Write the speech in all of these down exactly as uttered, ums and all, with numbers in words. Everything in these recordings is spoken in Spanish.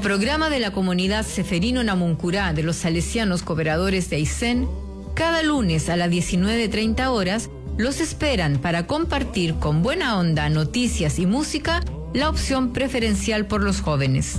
programa de la comunidad Seferino Namuncurá de los salesianos cooperadores de Aysén, cada lunes a las diecinueve treinta horas, los esperan para compartir con buena onda noticias y música, la opción preferencial por los jóvenes.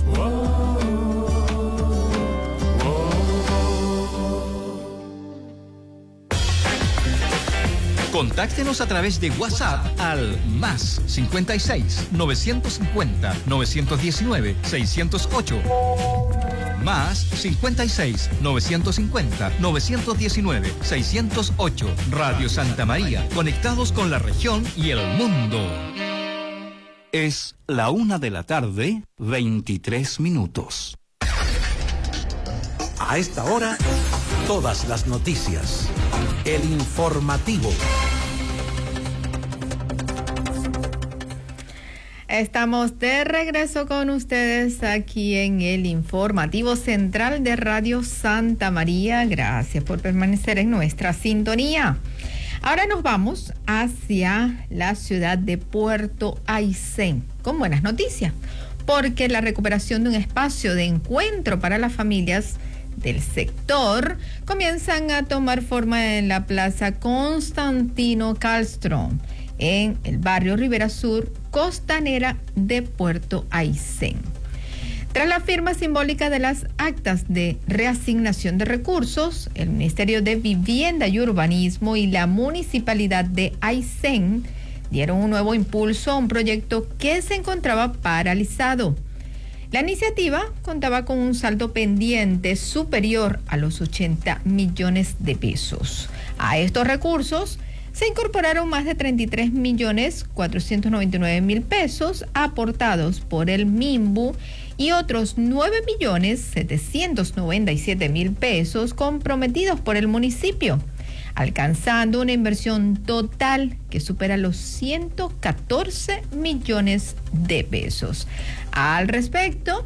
Contáctenos a través de WhatsApp al más cincuenta y seis, novecientos cincuenta, novecientos diecinueve, seiscientos ocho. Más cincuenta y seis, novecientos cincuenta, novecientos diecinueve, seiscientos ocho. Radio Santa María, conectados con la región y el mundo. Es la una de la tarde, veintitrés minutos. A esta hora, todas las noticias. El informativo. Estamos de regreso con ustedes aquí en el informativo central de Radio Santa María. Gracias por permanecer en nuestra sintonía. Ahora nos vamos hacia la ciudad de Puerto Aysén con buenas noticias, porque la recuperación de un espacio de encuentro para las familias del sector comienzan a tomar forma en la Plaza Constantino Kallström, en el barrio Ribera Sur, costanera de Puerto Aysén. Tras la firma simbólica de las actas de reasignación de recursos, el Ministerio de Vivienda y Urbanismo y la Municipalidad de Aysén dieron un nuevo impulso a un proyecto que se encontraba paralizado. La iniciativa contaba con un saldo pendiente superior a los ochenta millones de pesos. A estos recursos se incorporaron más de treinta y tres millones cuatrocientos noventa y nueve mil pesos aportados por el MIMBU y otros nueve millones setecientos noventa y siete mil pesos comprometidos por el municipio, alcanzando una inversión total que supera los ciento catorce millones de pesos. Al respecto,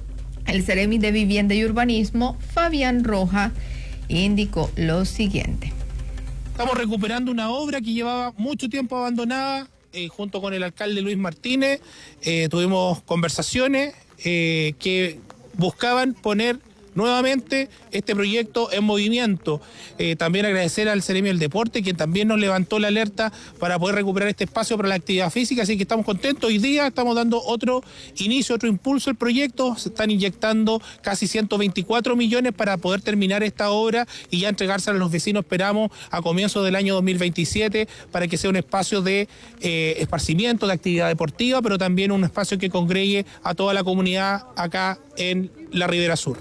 el Seremi de Vivienda y Urbanismo, Fabián Roja, indicó lo siguiente. Estamos recuperando una obra que llevaba mucho tiempo abandonada, eh, junto con el alcalde Luis Martínez. Eh, tuvimos conversaciones eh, que buscaban poner nuevamente este proyecto en movimiento. Eh, también agradecer al Seremi del Deporte, quien también nos levantó la alerta para poder recuperar este espacio para la actividad física, así que estamos contentos. Hoy día estamos dando otro inicio, otro impulso al proyecto. Se están inyectando casi ciento veinticuatro millones para poder terminar esta obra y ya entregársela a los vecinos, esperamos, a comienzos del año dos mil veintisiete, para que sea un espacio de eh, esparcimiento, de actividad deportiva, pero también un espacio que congregue a toda la comunidad acá en la Ribera Sur.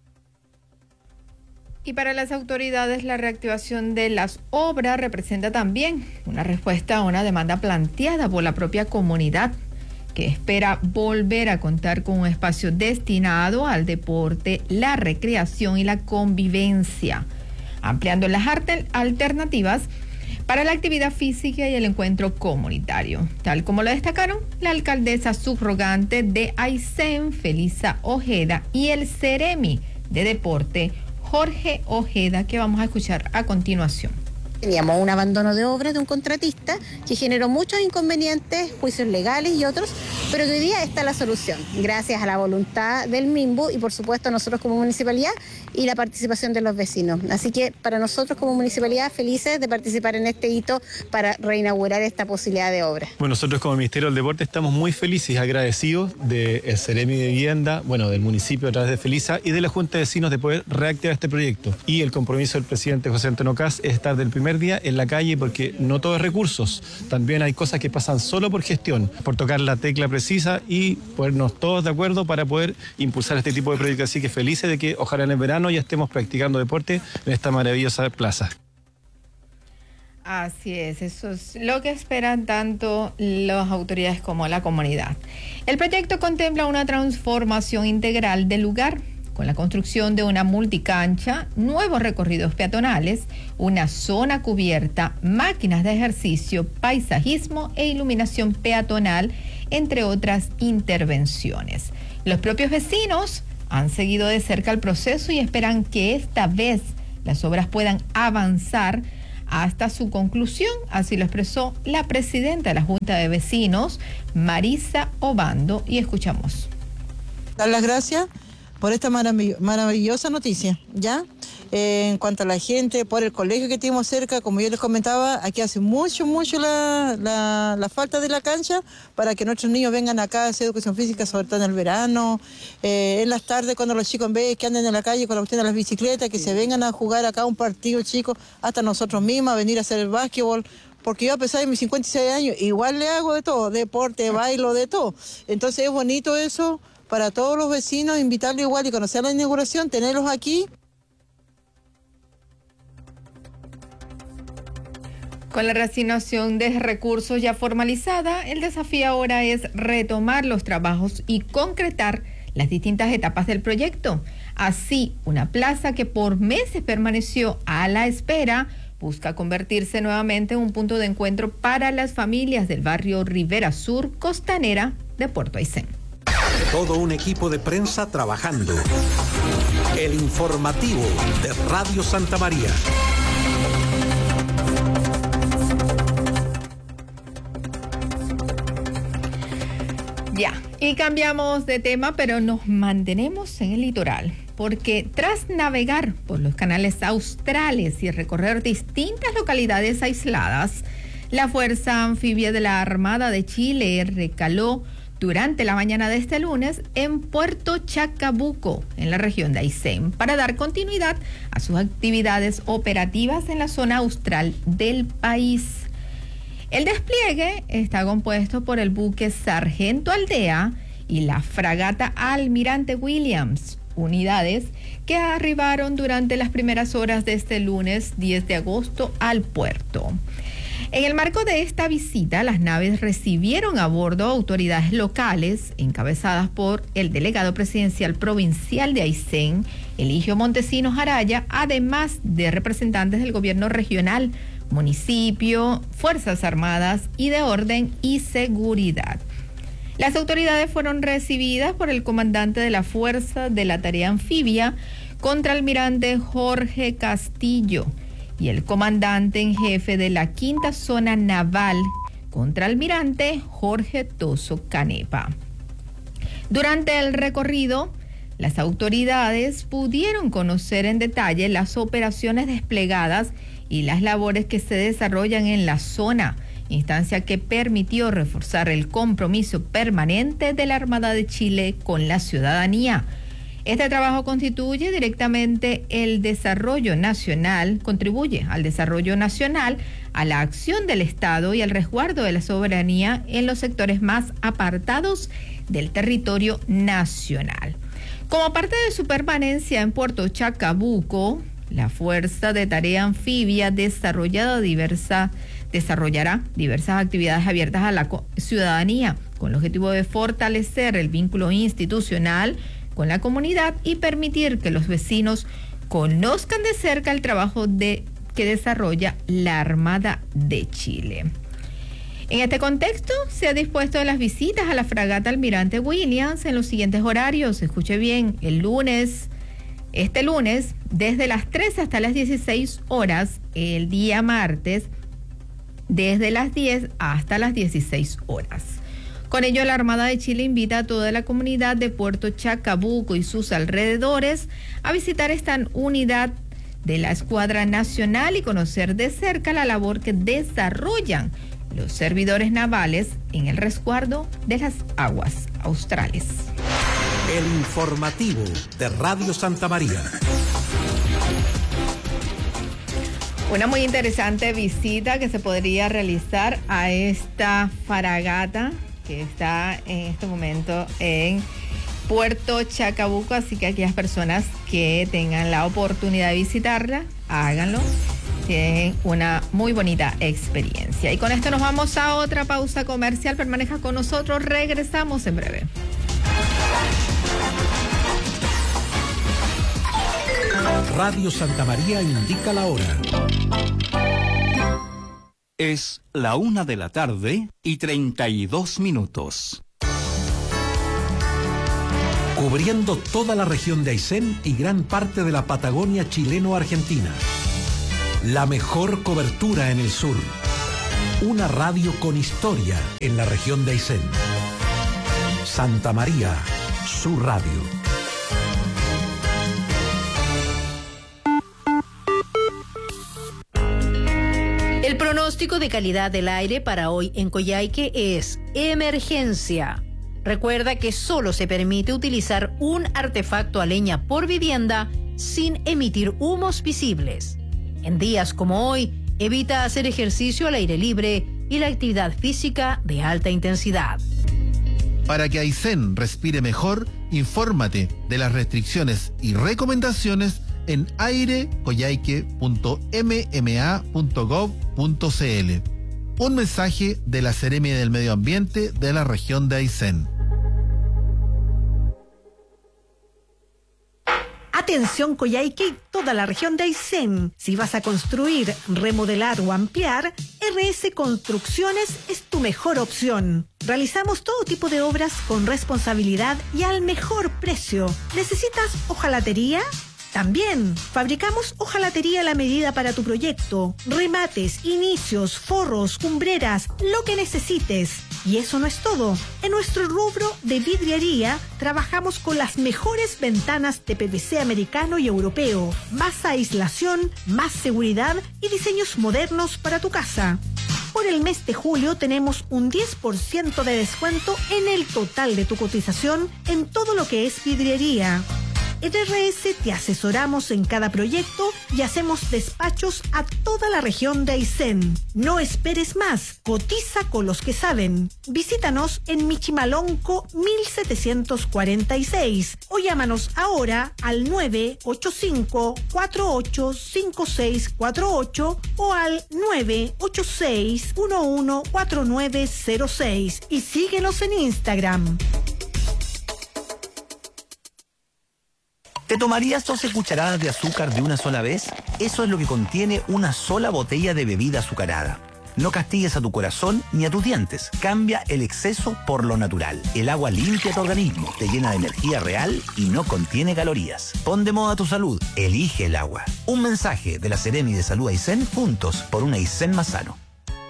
Y para las autoridades, la reactivación de las obras representa también una respuesta a una demanda planteada por la propia comunidad, que espera volver a contar con un espacio destinado al deporte, la recreación y la convivencia, ampliando las alternativas para la actividad física y el encuentro comunitario, tal como lo destacaron la alcaldesa subrogante de Aysén, Felisa Ojeda, y el Seremi de Deporte, Jorge Ojeda, que vamos a escuchar a continuación. Teníamos un abandono de obras de un contratista que generó muchos inconvenientes, juicios legales y otros, pero que hoy día está la solución, gracias a la voluntad del MIMBU y por supuesto nosotros como municipalidad y la participación de los vecinos. Así que para nosotros como municipalidad felices de participar en este hito para reinaugurar esta posibilidad de obra. Bueno, nosotros como Ministerio del Deporte estamos muy felices y agradecidos del Seremi de Vivienda, bueno, del municipio a través de Felisa y de la Junta de Vecinos de poder reactivar este proyecto. Y el compromiso del presidente José Antonio Kast es estar del primer día en la calle, porque no todo es recursos, también hay cosas que pasan solo por gestión, por tocar la tecla precisa y ponernos todos de acuerdo para poder impulsar este tipo de proyectos. Así que felices de que ojalá en el verano ya estemos practicando deporte en esta maravillosa plaza. Así es, eso es lo que esperan tanto las autoridades como la comunidad. El proyecto contempla una transformación integral del lugar, con la construcción de una multicancha, nuevos recorridos peatonales, una zona cubierta, máquinas de ejercicio, paisajismo e iluminación peatonal, entre otras intervenciones. Los propios vecinos han seguido de cerca el proceso y esperan que esta vez las obras puedan avanzar hasta su conclusión, así lo expresó la presidenta de la Junta de Vecinos, Marisa Obando, y escuchamos. Dar las gracias por esta marav- maravillosa noticia, ¿ya? Eh, en cuanto a la gente, por el colegio que tenemos cerca, como yo les comentaba, aquí hace mucho, mucho la, la, la falta de la cancha para que nuestros niños vengan acá a hacer educación física, sobre todo en el verano, eh, en las tardes cuando los chicos en vez que anden en la calle con la cuestión de las bicicletas, que se vengan a jugar acá un partido chico, hasta nosotros mismos, a venir a hacer el básquetbol. Porque yo, a pesar de mis cincuenta y seis años, igual le hago de todo, deporte, bailo, de todo. Entonces es bonito eso para todos los vecinos, invitarlos igual y conocer la inauguración, tenerlos aquí. Con la reasignación de recursos ya formalizada, el desafío ahora es retomar los trabajos y concretar las distintas etapas del proyecto. Así, una plaza que por meses permaneció a la espera busca convertirse nuevamente en un punto de encuentro para las familias del barrio Rivera Sur, Costanera de Puerto Aysén. Todo un equipo de prensa trabajando. El informativo de Radio Santa María. Ya, y cambiamos de tema, pero nos mantenemos en el litoral, porque tras navegar por los canales australes y recorrer distintas localidades aisladas, la Fuerza Anfibia de la Armada de Chile recaló durante la mañana de este lunes en Puerto Chacabuco, en la región de Aysén, para dar continuidad a sus actividades operativas en la zona austral del país. El despliegue está compuesto por el buque Sargento Aldea y la fragata Almirante Williams, unidades que arribaron durante las primeras horas de este lunes diez de agosto al puerto. En el marco de esta visita, las naves recibieron a bordo autoridades locales, encabezadas por el delegado presidencial provincial de Aysén, Eligio Montesinos Araya, además de representantes del gobierno regional, municipio, Fuerzas Armadas y de Orden y Seguridad. Las autoridades fueron recibidas por el comandante de la Fuerza de la Tarea Anfibia, contraalmirante Jorge Castillo, y el comandante en jefe de la Quinta Zona Naval, contraalmirante Jorge Toso Canepa. Durante el recorrido, las autoridades pudieron conocer en detalle las operaciones desplegadas y las labores que se desarrollan en la zona, instancia que permitió reforzar el compromiso permanente de la Armada de Chile con la ciudadanía. Este trabajo constituye directamente el desarrollo nacional, contribuye al desarrollo nacional, a la acción del Estado y al resguardo de la soberanía en los sectores más apartados del territorio nacional. Como parte de su permanencia en Puerto Chacabuco, la Fuerza de Tarea Anfibia desarrollado diversa, desarrollará diversas actividades abiertas a la ciudadanía con el objetivo de fortalecer el vínculo institucional con la comunidad y permitir que los vecinos conozcan de cerca el trabajo de, que desarrolla la Armada de Chile. En este contexto, se ha dispuesto las visitas a la fragata Almirante Williams en los siguientes horarios. Escuche bien, el lunes... Este lunes, desde las trece hasta las dieciséis horas, el día martes, desde las diez hasta las dieciséis horas. Con ello, la Armada de Chile invita a toda la comunidad de Puerto Chacabuco y sus alrededores a visitar esta unidad de la Escuadra Nacional y conocer de cerca la labor que desarrollan los servidores navales en el resguardo de las aguas australes. El informativo de Radio Santa María. Una muy interesante visita que se podría realizar a esta fragata que está en este momento en Puerto Chacabuco, así que aquellas personas que tengan la oportunidad de visitarla, háganlo. Tienen una muy bonita experiencia. Y con esto nos vamos a otra pausa comercial. Permanezca con nosotros, regresamos en breve. Radio Santa María indica la hora. Es la una de la tarde y treinta y dos minutos. Cubriendo toda la región de Aysén y gran parte de la Patagonia chileno-argentina. La mejor cobertura en el sur. Una radio con historia en la región de Aysén. Santa María, su radio. El pronóstico de calidad del aire para hoy en Coyhaique es emergencia. Recuerda que solo se permite utilizar un artefacto a leña por vivienda sin emitir humos visibles. En días como hoy, evita hacer ejercicio al aire libre y la actividad física de alta intensidad. Para que Aysén respire mejor, infórmate de las restricciones y recomendaciones en aire coyhaique punto m m a punto gov punto c l. Un mensaje de la Seremia del Medio Ambiente de la región de Aysén. Atención Coyhaique y toda la región de Aysén. Si vas a construir, remodelar o ampliar, R S Construcciones es tu mejor opción. Realizamos todo tipo de obras con responsabilidad y al mejor precio. ¿Necesitas hojalatería? También fabricamos hojalatería a la medida para tu proyecto, remates, inicios, forros, cumbreras, lo que necesites. Y eso no es todo. En nuestro rubro de vidriería trabajamos con las mejores ventanas de P V C americano y europeo, más aislación, más seguridad y diseños modernos para tu casa. Por el mes de julio tenemos un diez por ciento de descuento en el total de tu cotización en todo lo que es vidriería. En R S te asesoramos en cada proyecto y hacemos despachos a toda la región de Aysén. No esperes más, cotiza con los que saben. Visítanos en Michimalonco mil setecientos cuarenta y seis o llámanos ahora al nueve ocho cinco, cuatro ocho cinco seis cuatro ocho o al nueve ocho seis, uno uno cuatro nueve cero seis y síguenos en Instagram. ¿Te tomarías doce cucharadas de azúcar de una sola vez? Eso es lo que contiene una sola botella de bebida azucarada. No castigues a tu corazón ni a tus dientes. Cambia el exceso por lo natural. El agua limpia tu organismo, te llena de energía real y no contiene calorías. Pon de moda tu salud. Elige el agua. Un mensaje de la Seremi de Salud Aysén, juntos por un Aysén más sano.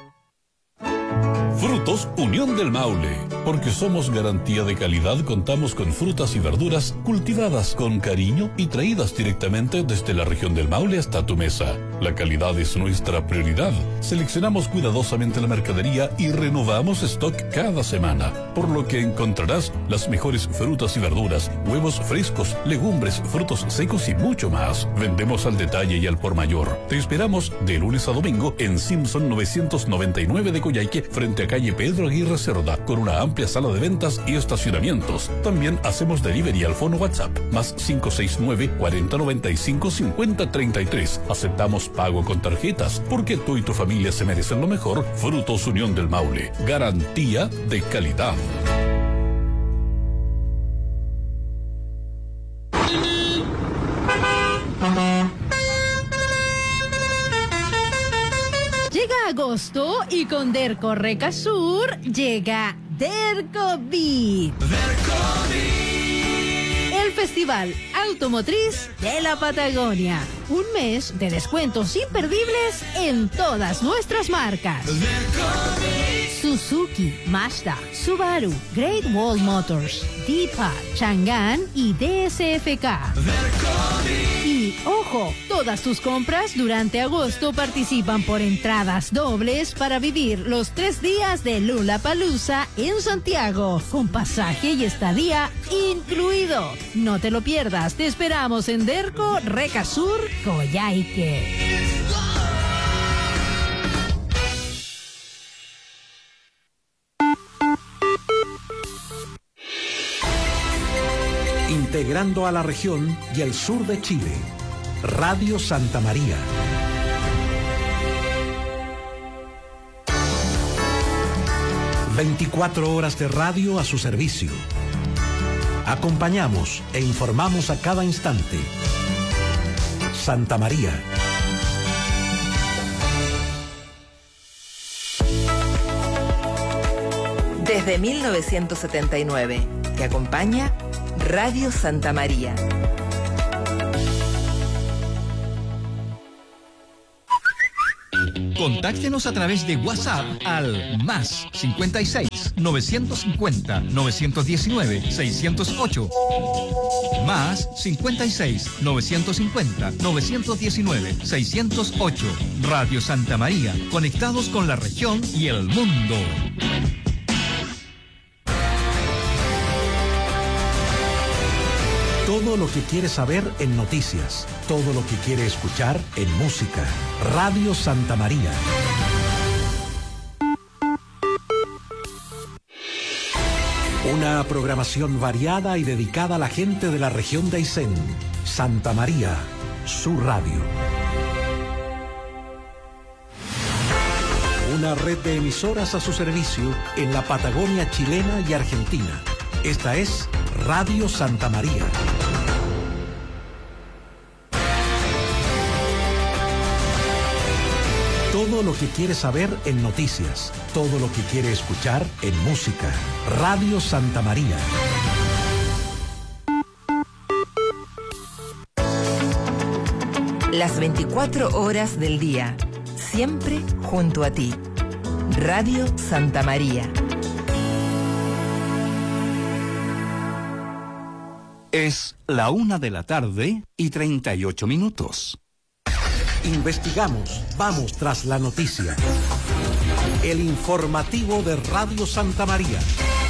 Frutos Unión del Maule. Porque somos garantía de calidad, contamos con frutas y verduras cultivadas con cariño y traídas directamente desde la región del Maule hasta tu mesa. La calidad es nuestra prioridad. Seleccionamos cuidadosamente la mercadería y renovamos stock cada semana, por lo que encontrarás las mejores frutas y verduras, huevos frescos, legumbres, frutos secos y mucho más. Vendemos al detalle y al por mayor. Te esperamos de lunes a domingo en Simpson novecientos noventa y nueve de Coyhaique, frente a calle Pedro Aguirre Cerda, con una amplia sala de ventas y estacionamientos. También hacemos delivery al fono WhatsApp, más cinco seis nueve, cuarenta noventa y cinco, cincuenta treinta y tres. Aceptamos pago con tarjetas, porque tú y tu familia se merecen lo mejor. Frutos Unión del Maule, garantía de calidad. Llega agosto y con Derco Recasur llega Dercobit. El Festival Automotriz de la Patagonia. Un mes de descuentos imperdibles en todas nuestras marcas. Suzuki, Mazda, Subaru, Great Wall Motors, Deepak, Chang'an y D S F K. Y ojo, todas tus compras durante agosto participan por entradas dobles para vivir los tres días de Lollapalooza en Santiago, con pasaje y estadía incluido. No te lo pierdas, te esperamos en Derco Recasur, Coyhaique. Integrando a la región y el sur de Chile. Radio Santa María. veinticuatro horas de radio a su servicio. Acompañamos e informamos a cada instante. Santa María. Desde mil novecientos setenta y nueve, te acompaña Radio Santa María. Contáctenos a través de WhatsApp al más cincuenta y seis, seis, nueve cinco cero, nueve uno nueve, seis cero ocho. Más cinco seis, nueve cinco cero, nueve uno nueve, seis cero ocho. Radio Santa María, conectados con la región y el mundo. Todo lo que quiere saber en noticias, todo lo que quiere escuchar en música. Radio Santa María. Una programación variada y dedicada a la gente de la región de Aysén. Santa María, su radio. Una red de emisoras a su servicio en la Patagonia chilena y argentina. Esta es Radio Santa María. Todo lo que quiere saber en noticias, todo lo que quiere escuchar en música. Radio Santa María. Las veinticuatro horas del día, siempre junto a ti. Radio Santa María. Es la una de la tarde y treinta y ocho minutos. Investigamos, vamos tras la noticia. El informativo de Radio Santa María.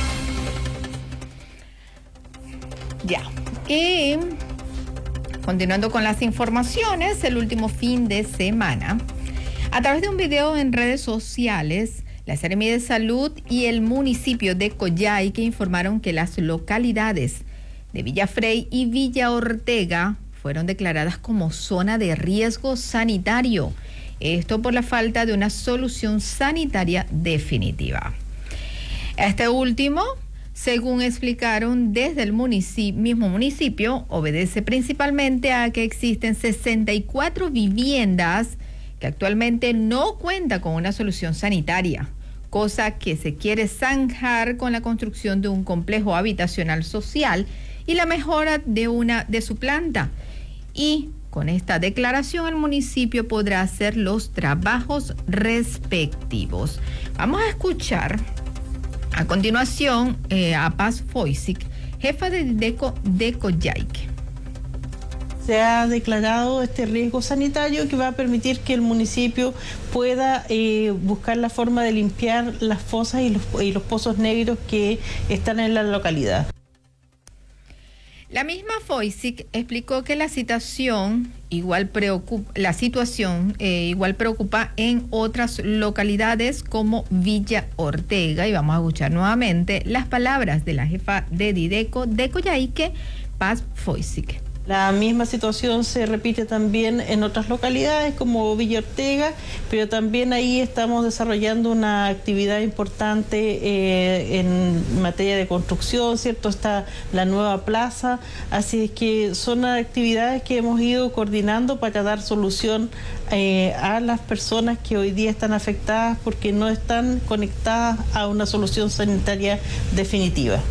Ya. Y continuando con las informaciones, el último fin de semana, a través de un video en redes sociales, la Seremi de Salud y el municipio de Coyhaique informaron que las localidades de Villa Frey y Villa Ortega fueron declaradas como zona de riesgo sanitario. Esto por la falta de una solución sanitaria definitiva. Este último, según explicaron desde el municipio, mismo municipio, obedece principalmente a que existen sesenta y cuatro viviendas que actualmente no cuentan con una solución sanitaria, cosa que se quiere zanjar con la construcción de un complejo habitacional social y la mejora de una de su planta. Y con esta declaración el municipio podrá hacer los trabajos respectivos. Vamos a escuchar a continuación eh, a Paz Foisic, jefa de DIDECO de Coyhaique. Se ha declarado este riesgo sanitario que va a permitir que el municipio pueda eh, buscar la forma de limpiar las fosas y los, y los pozos negros que están en la localidad. La misma Foisic explicó que la situación igual preocupa, la situación eh, igual preocupa en otras localidades como Villa Ortega, y vamos a escuchar nuevamente las palabras de la jefa de DIDECO de Coyhaique, Paz Foisic. La misma situación se repite también en otras localidades como Villa Ortega, pero también ahí estamos desarrollando una actividad importante eh, en materia de construcción, ¿cierto? Está la nueva plaza, así es que son actividades que hemos ido coordinando para dar solución eh, a las personas que hoy día están afectadas porque no están conectadas a una solución sanitaria definitiva.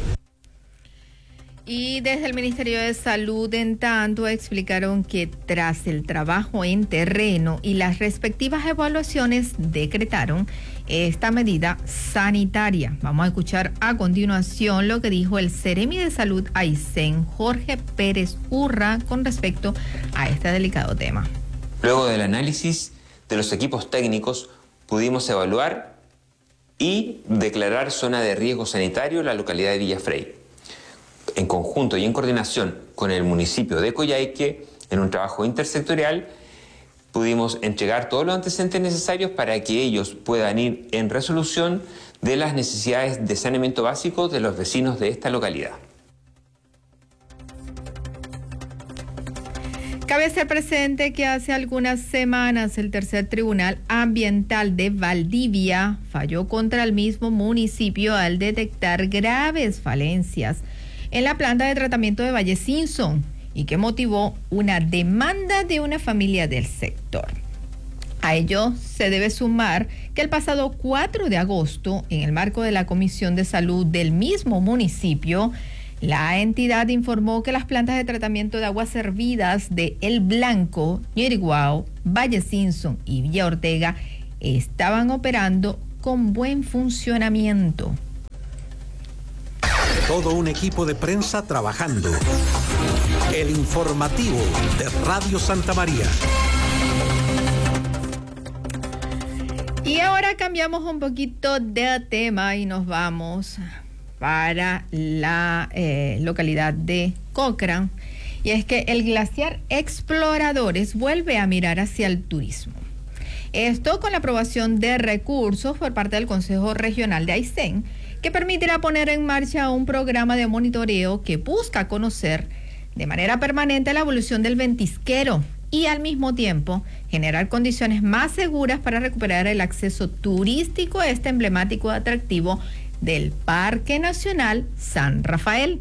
Y desde el Ministerio de Salud, en tanto, explicaron que tras el trabajo en terreno y las respectivas evaluaciones, decretaron esta medida sanitaria. Vamos a escuchar a continuación lo que dijo el Seremi de Salud Aysén, Jorge Pérez Urra, con respecto a este delicado tema. Luego del análisis de los equipos técnicos, pudimos evaluar y declarar zona de riesgo sanitario la localidad de Villa Frey. En conjunto y en coordinación con el municipio de Coyhaique, en un trabajo intersectorial, pudimos entregar todos los antecedentes necesarios para que ellos puedan ir en resolución de las necesidades de saneamiento básico de los vecinos de esta localidad. Cabe hacer presente que hace algunas semanas el tercer tribunal ambiental de Valdivia falló contra el mismo municipio al detectar graves falencias en la planta de tratamiento de Valle Simpson y que motivó una demanda de una familia del sector. A ello se debe sumar que el pasado cuatro de agosto, en el marco de la Comisión de Salud del mismo municipio, la entidad informó que las plantas de tratamiento de aguas servidas de El Blanco, Ñiriguao, Valle Simpson y Villa Ortega estaban operando con buen funcionamiento. Todo un equipo de prensa trabajando. El informativo de Radio Santa María. Y ahora cambiamos un poquito de tema y nos vamos para la eh, localidad de Cochrane. Y es que el glaciar Exploradores vuelve a mirar hacia el turismo. Esto con la aprobación de recursos por parte del Consejo Regional de Aysén, que permitirá poner en marcha un programa de monitoreo que busca conocer de manera permanente la evolución del ventisquero y al mismo tiempo generar condiciones más seguras para recuperar el acceso turístico a este emblemático atractivo del Parque Nacional San Rafael.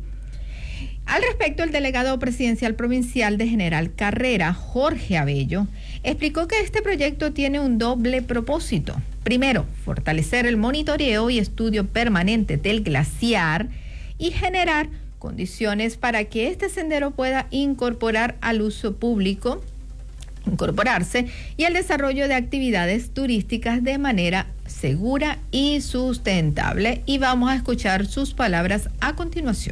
Al respecto, el delegado presidencial provincial de General Carrera, Jorge Abello, explicó que este proyecto tiene un doble propósito. Primero, fortalecer el monitoreo y estudio permanente del glaciar y generar condiciones para que este sendero pueda incorporar al uso público, incorporarse y al desarrollo de actividades turísticas de manera segura y sustentable. Y vamos a escuchar sus palabras a continuación.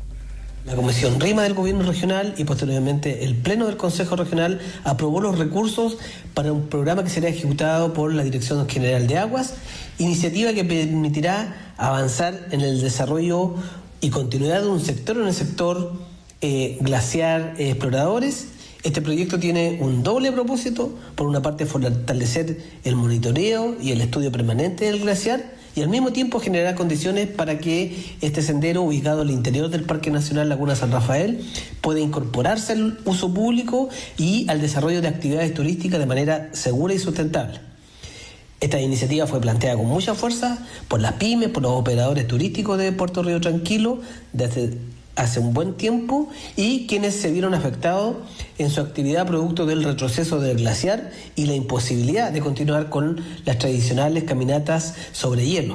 La Comisión RIMA del Gobierno Regional y posteriormente el Pleno del Consejo Regional aprobó los recursos para un programa que será ejecutado por la Dirección General de Aguas, iniciativa que permitirá avanzar en el desarrollo y continuidad de un sector en el sector eh, glaciar eh, Exploradores. Este proyecto tiene un doble propósito: por una parte fortalecer el monitoreo y el estudio permanente del glaciar y al mismo tiempo generar condiciones para que este sendero, ubicado al interior del Parque Nacional Laguna San Rafael, pueda incorporarse al uso público y al desarrollo de actividades turísticas de manera segura y sustentable. Esta iniciativa fue planteada con mucha fuerza por las pymes, por los operadores turísticos de Puerto Río Tranquilo desde hace un buen tiempo y quienes se vieron afectados en su actividad producto del retroceso del glaciar y la imposibilidad de continuar con las tradicionales caminatas sobre hielo.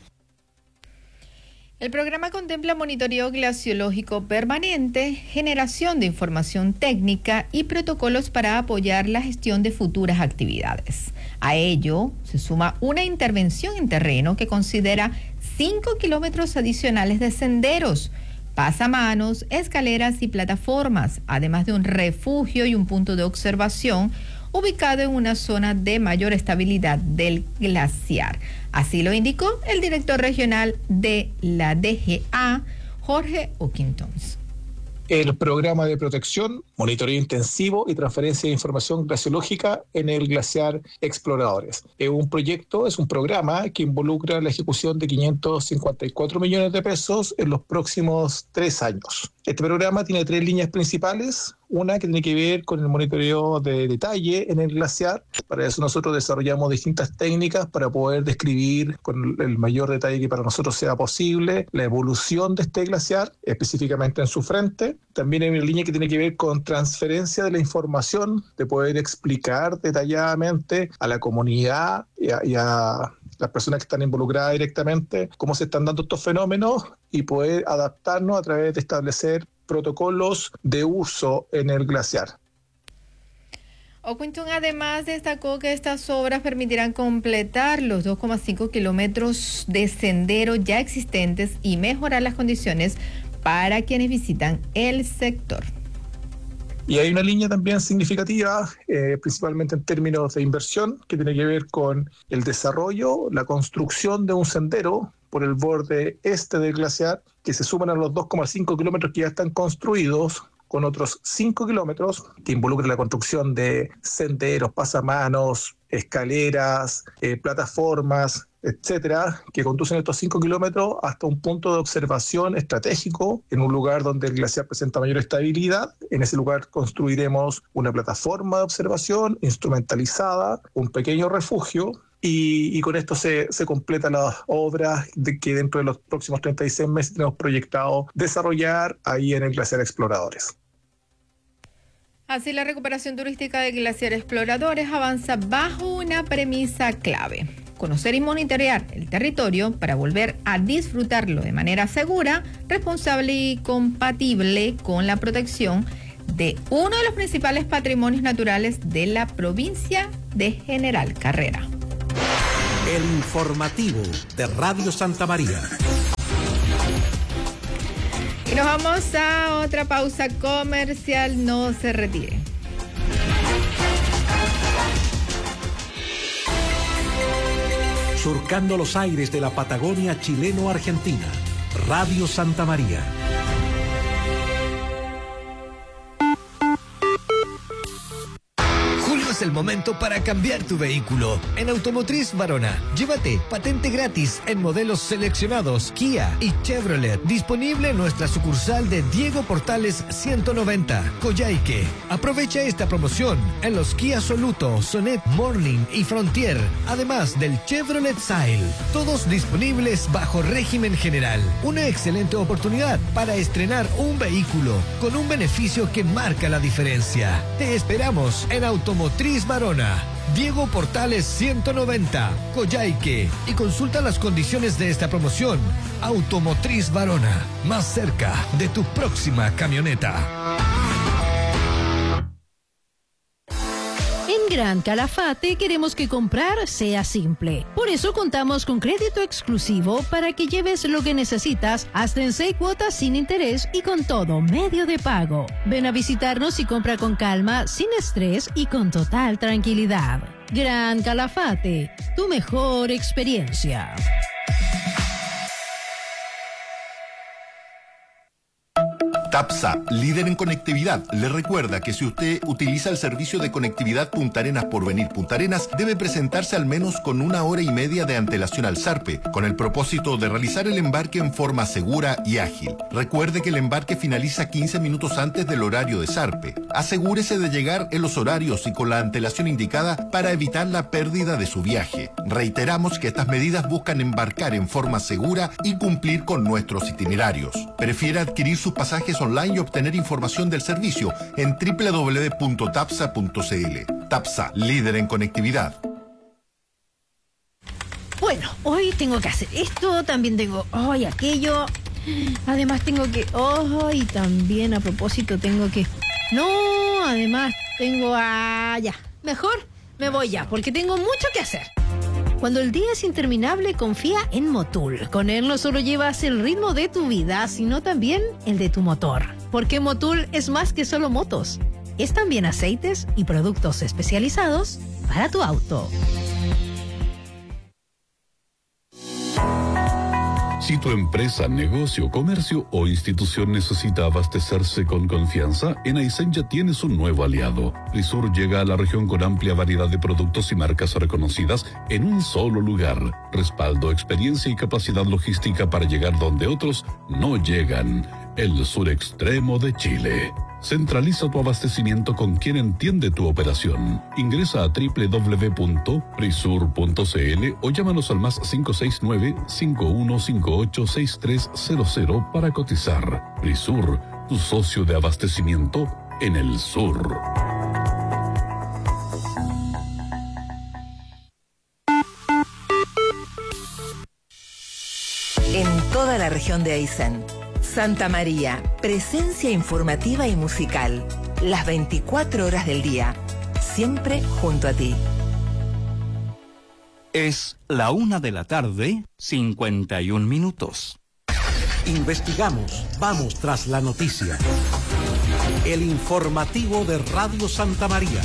El programa contempla monitoreo glaciológico permanente, generación de información técnica y protocolos para apoyar la gestión de futuras actividades. A ello se suma una intervención en terreno que considera cinco kilómetros adicionales de senderos, pasamanos, escaleras y plataformas, además de un refugio y un punto de observación ubicado en una zona de mayor estabilidad del glaciar. Así lo indicó el director regional de la D G A, Jorge O'Quintons. El programa de protección, monitoreo intensivo y transferencia de información glaciológica en el glaciar Exploradores. Es un proyecto, es un programa que involucra la ejecución de quinientos cincuenta y cuatro millones de pesos en los próximos tres años. Este programa tiene tres líneas principales. Una que tiene que ver con el monitoreo de detalle en el glaciar. Para eso nosotros desarrollamos distintas técnicas para poder describir con el mayor detalle que para nosotros sea posible la evolución de este glaciar, específicamente en su frente. También hay una línea que tiene que ver con transferencia de la información, de poder explicar detalladamente a la comunidad y a, y a las personas que están involucradas directamente cómo se están dando estos fenómenos y poder adaptarnos a través de establecer protocolos de uso en el glaciar. O'Quintons además destacó que estas obras permitirán completar los dos coma cinco kilómetros de sendero ya existentes y mejorar las condiciones para quienes visitan el sector. Y hay una línea también significativa, eh, principalmente en términos de inversión, que tiene que ver con el desarrollo, la construcción de un sendero por el borde este del glaciar, que se suman a los dos coma cinco kilómetros que ya están construidos, con otros cinco kilómetros que involucran la construcción de senderos, pasamanos, escaleras, eh, plataformas, etcétera, que conducen estos cinco kilómetros hasta un punto de observación estratégico en un lugar donde el glaciar presenta mayor estabilidad. En ese lugar construiremos una plataforma de observación instrumentalizada, un pequeño refugio, y, y con esto se, se completan las obras de que dentro de los próximos treinta y seis meses tenemos proyectado desarrollar ahí en el Glaciar Exploradores. Así, la recuperación turística del Glaciar Exploradores avanza bajo una premisa clave: conocer y monitorear el territorio para volver a disfrutarlo de manera segura, responsable y compatible con la protección de uno de los principales patrimonios naturales de la provincia de General Carrera. El informativo de Radio Santa María. Y nos vamos a otra pausa comercial, no se retire. Surcando los aires de la Patagonia chileno-argentina, Radio Santa María. Es el momento para cambiar tu vehículo. En Automotriz Varona, llévate patente gratis en modelos seleccionados Kia y Chevrolet. Disponible en nuestra sucursal de Diego Portales ciento noventa, Coyhaique. Aprovecha esta promoción en los Kia Soluto, Sonet, Morning y Frontier, además del Chevrolet Sail. Todos disponibles bajo régimen general. Una excelente oportunidad para estrenar un vehículo con un beneficio que marca la diferencia. Te esperamos en Automotriz Varona, Diego Portales ciento noventa, Coyhaique, y consulta las condiciones de esta promoción. Automotriz Varona, más cerca de tu próxima camioneta. En Gran Calafate queremos que comprar sea simple. Por eso contamos con crédito exclusivo para que lleves lo que necesitas hasta en seis cuotas sin interés y con todo medio de pago. Ven a visitarnos y compra con calma, sin estrés y con total tranquilidad. Gran Calafate, tu mejor experiencia. TAPSA, líder en conectividad, le recuerda que si usted utiliza el servicio de conectividad Punta Arenas por Venir Punta Arenas, debe presentarse al menos con una hora y media de antelación al ZARPE, con el propósito de realizar el embarque en forma segura y ágil. Recuerde que el embarque finaliza quince minutos antes del horario de ZARPE. Asegúrese de llegar en los horarios y con la antelación indicada para evitar la pérdida de su viaje. Reiteramos que estas medidas buscan embarcar en forma segura y cumplir con nuestros itinerarios. Prefiere adquirir sus pasajes online y obtener información del servicio en doble u doble u doble u punto tapsa punto c l. TAPSA, líder en conectividad. Bueno, hoy tengo que hacer esto, también tengo hoy aquello, además tengo que, oh, y también a propósito tengo que, no, además tengo, ah, ya, mejor me voy ya, porque tengo mucho que hacer. Cuando el día es interminable, confía en Motul. Con él no solo llevas el ritmo de tu vida, sino también el de tu motor. Porque Motul es más que solo motos. Es también aceites y productos especializados para tu auto. Si tu empresa, negocio, comercio o institución necesita abastecerse con confianza, en Aysén ya tienes un nuevo aliado. Prisur llega a la región con amplia variedad de productos y marcas reconocidas en un solo lugar. Respaldo, experiencia y capacidad logística para llegar donde otros no llegan. El sur extremo de Chile. Centraliza tu abastecimiento con quien entiende tu operación. Ingresa a doble u doble u doble u punto prisur punto c l o llámanos al más cinco seis nueve, cinco uno cinco ocho, seis tres cero cero para cotizar. Prisur, tu socio de abastecimiento en el sur. En toda la región de Aysén, Santa María, presencia informativa y musical, las veinticuatro horas del día, siempre junto a ti. Es la una de la tarde, cincuenta y un minutos. Investigamos, vamos tras la noticia. El informativo de Radio Santa María.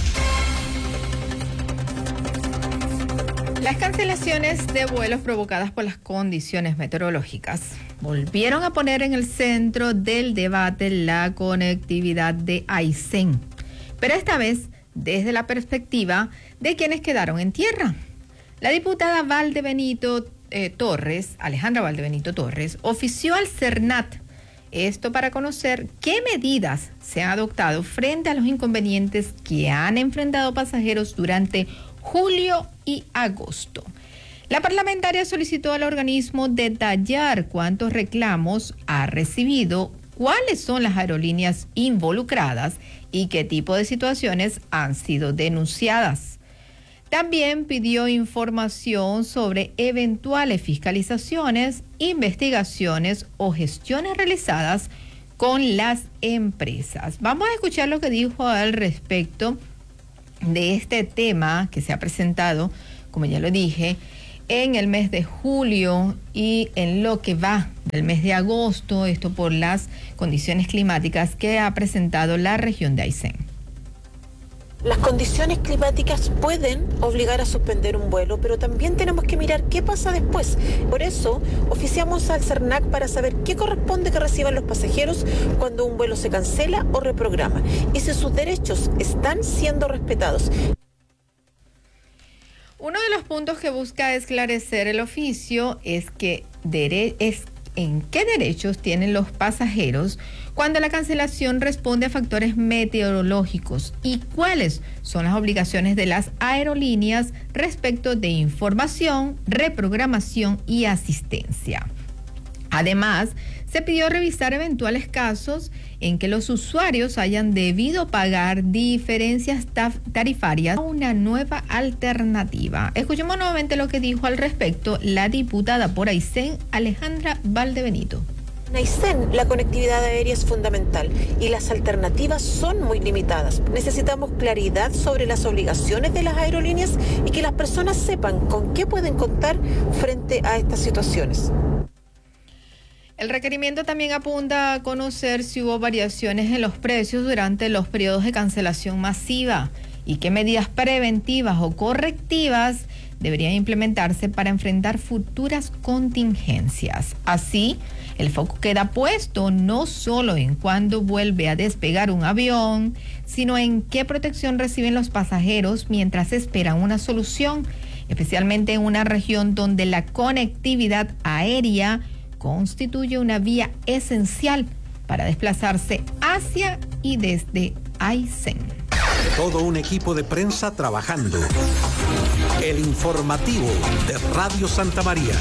Las cancelaciones de vuelos provocadas por las condiciones meteorológicas volvieron a poner en el centro del debate la conectividad de Aysén, pero esta vez desde la perspectiva de quienes quedaron en tierra. La diputada Valdebenito eh, Torres, Alejandra Valdebenito Torres, ofició al CERNAT, esto para conocer qué medidas se han adoptado frente a los inconvenientes que han enfrentado pasajeros durante julio y agosto. La parlamentaria solicitó al organismo detallar cuántos reclamos ha recibido, cuáles son las aerolíneas involucradas y qué tipo de situaciones han sido denunciadas. También pidió información sobre eventuales fiscalizaciones, investigaciones o gestiones realizadas con las empresas. Vamos a escuchar lo que dijo al respecto de este tema que se ha presentado, como ya lo dije, en el mes de julio y en lo que va del mes de agosto, esto por las condiciones climáticas que ha presentado la región de Aysén. Las condiciones climáticas pueden obligar a suspender un vuelo, pero también tenemos que mirar qué pasa después. Por eso, oficiamos al CERNAC para saber qué corresponde que reciban los pasajeros cuando un vuelo se cancela o reprograma y si sus derechos están siendo respetados. Uno de los puntos que busca esclarecer el oficio es que dere- es en qué derechos tienen los pasajeros cuando la cancelación responde a factores meteorológicos y cuáles son las obligaciones de las aerolíneas respecto de información, reprogramación y asistencia. Además, se pidió revisar eventuales casos en que los usuarios hayan debido pagar diferencias tarifarias a una nueva alternativa. Escuchemos nuevamente lo que dijo al respecto la diputada por Aysén, Alejandra Valdebenito. En Aysén, la conectividad aérea es fundamental y las alternativas son muy limitadas. Necesitamos claridad sobre las obligaciones de las aerolíneas y que las personas sepan con qué pueden contar frente a estas situaciones. El requerimiento también apunta a conocer si hubo variaciones en los precios durante los periodos de cancelación masiva y qué medidas preventivas o correctivas deberían implementarse para enfrentar futuras contingencias. Así, el foco queda puesto no solo en cuándo vuelve a despegar un avión, sino en qué protección reciben los pasajeros mientras esperan una solución, especialmente en una región donde la conectividad aérea constituye una vía esencial para desplazarse hacia y desde Aysén. Todo un equipo de prensa trabajando. El informativo de Radio Santa María.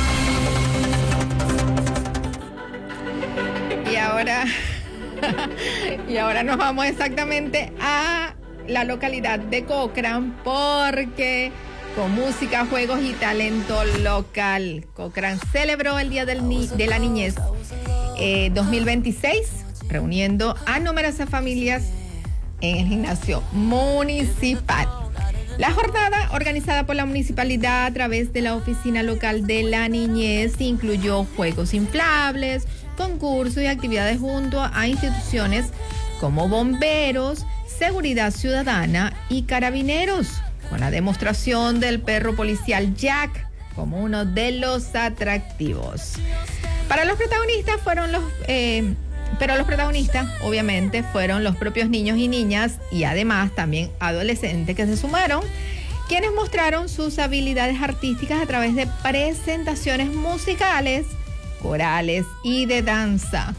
Y ahora, y ahora nos vamos exactamente a la localidad de Cochrane porque con música, juegos y talento local, Cochrane celebró el Día del Ni- de la Niñez eh, dos mil veintiséis, reuniendo a numerosas familias en el gimnasio municipal. La jornada, organizada por la municipalidad a través de la Oficina Local de la Niñez, incluyó juegos inflables, concursos y actividades junto a instituciones como bomberos, seguridad ciudadana y carabineros, con la demostración del perro policial Jack como uno de los atractivos. Para los protagonistas fueron los, eh, pero los protagonistas obviamente fueron los propios niños y niñas y además también adolescentes que se sumaron, quienes mostraron sus habilidades artísticas a través de presentaciones musicales, corales y de danza,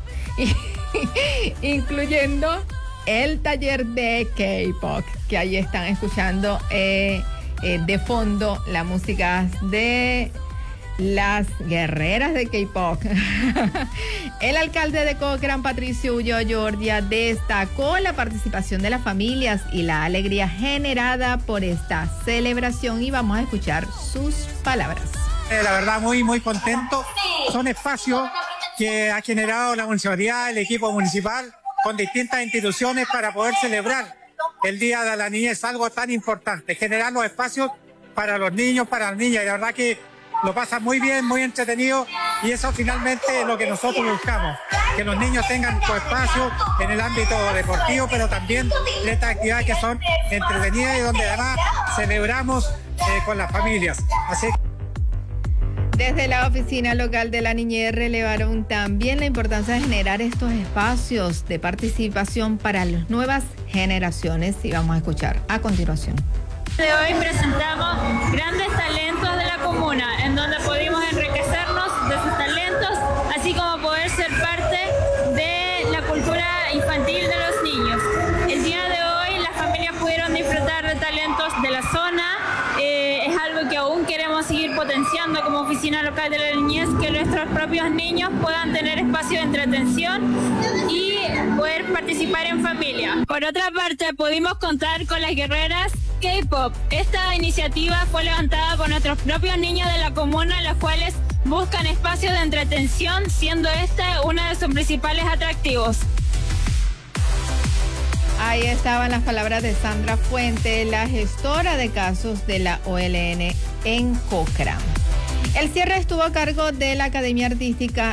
incluyendo el taller de K-pop, que ahí están escuchando eh, eh, de fondo la música de las guerreras de K-pop. El alcalde de Cochrane, Patricio Ulloa Jordia, destacó la participación de las familias y la alegría generada por esta celebración y vamos a escuchar sus palabras. Eh, la verdad muy muy contento. Son espacios que ha generado la municipalidad, el equipo municipal, con distintas instituciones para poder celebrar el Día de la Niñez, algo tan importante, generar los espacios para los niños, para las niñas, y la verdad que lo pasan muy bien, muy entretenido, y eso finalmente es lo que nosotros buscamos, que los niños tengan su espacio en el ámbito deportivo, pero también en estas actividades que son entretenidas y donde además celebramos eh, con las familias. Así Desde la Oficina Local de la Niñez relevaron también la importancia de generar estos espacios de participación para las nuevas generaciones y vamos a escuchar a continuación. De hoy presentamos grandes talentos de la comuna, en donde pudimos enriquecernos de sus talentos, así como poder ser parte de la cultura infantil de los niños. El día de hoy las familias pudieron disfrutar de talentos de la zona. Eh, es algo que aún queremos seguir potenciando como Oficina Local de la Niñez, que nuestros propios niños puedan tener espacio de entretención y poder participar en familia. Por otra parte, pudimos contar con las guerreras K-pop. Esta iniciativa fue levantada por nuestros propios niños de la comuna, los cuales buscan espacios de entretención, siendo este uno de sus principales atractivos. Ahí estaban las palabras de Sandra Fuente, la gestora de casos de la O L N en Cochrane. El cierre estuvo a cargo de la Academia Artística